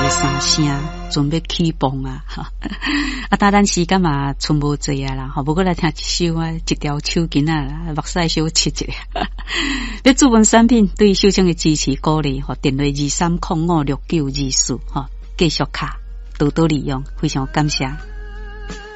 3声，准备起蹦啊！哈，当然时间嘛，剩无济啊啦，不过来听一首啊，一条手巾啊啦，目屎小切一下。要主文产品对秀清的支持鼓励，电话23056924，继续卡多多利用，非常感谢。